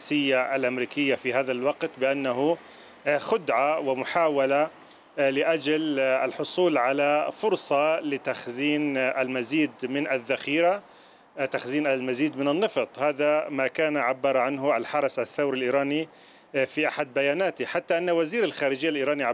السياسية الأمريكية في هذا الوقت بأنه خدعة ومحاولة لأجل الحصول على فرصة لتخزين المزيد من الذخيرة، تخزين المزيد من النفط. هذا ما كان عبر عنه الحرس الثوري الإيراني في أحد بياناته، حتى أن وزير الخارجية الإيراني